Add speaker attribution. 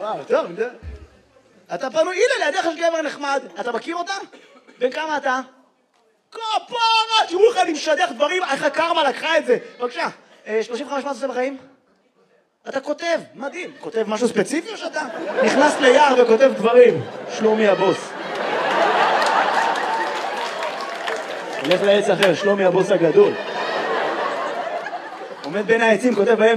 Speaker 1: טוב, אתה פנוי, הנה לידיך יש גבר נחמד, אתה מכיר אותה? בן כמה אתה? כפרה, תראו לך, אני משדך דברים, איך הקרמה לקחה את זה. בבקשה, 35 מה עושה בחיים? אתה כותב, מדהים. כותב משהו ספציפי או שאתה נכנס ליער וכותב דברים? שלומי הבוס. הולך לעץ אחר, שלומי הבוס הגדול. עומד בין העצים, כותב בהם